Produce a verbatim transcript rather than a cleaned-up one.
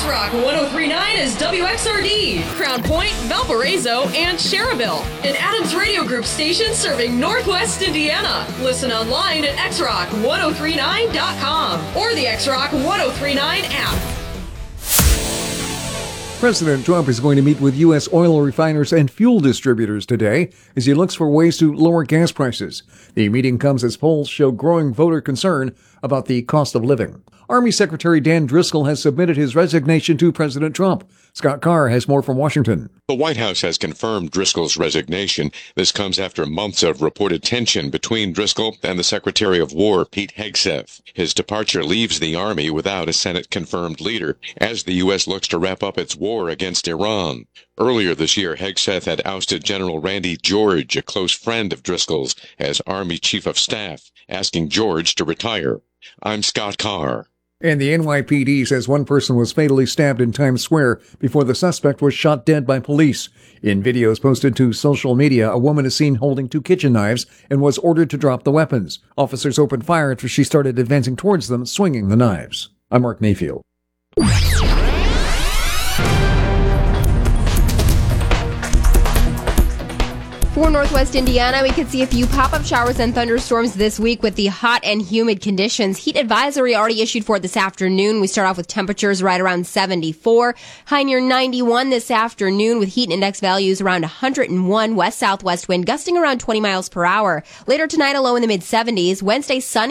X-Rock one oh three point nine is W X R D, Crown Point, Valparaiso, and Cherryville. An Adams Radio Group station serving Northwest Indiana. Listen online at x rock ten thirty-nine dot com or the X-Rock ten thirty-nine app. President Trump is going to meet with U S oil refiners and fuel distributors today as he looks for ways to lower gas prices. The meeting comes as polls show growing voter concern about the cost of living. Army Secretary Dan Driscoll has submitted his resignation to President Trump. Scott Carr has more from Washington. The White House has confirmed Driscoll's resignation. This comes after months of reported tension between Driscoll and the Secretary of War, Pete Hegseth. His departure leaves the Army without a Senate-confirmed leader as the U S looks to wrap up its war against Iran. Earlier this year, Hegseth had ousted General Randy George, a close friend of Driscoll's, as Army Chief of Staff, asking George to retire. I'm Scott Carr. And the N Y P D says one person was fatally stabbed in Times Square before the suspect was shot dead by police. In videos posted to social media, a woman is seen holding two kitchen knives and was ordered to drop the weapons. Officers opened fire after she started advancing towards them, swinging the knives. I'm Mark Mayfield. For Northwest Indiana, we could see a few pop-up showers and thunderstorms this week with the hot and humid conditions. Heat advisory already issued for this afternoon. We start off with temperatures right around seventy-four. High near ninety-one this afternoon with heat index values around one hundred one. West-southwest wind gusting around twenty miles per hour. Later tonight, a low in the mid-seventies. Wednesday, sunny.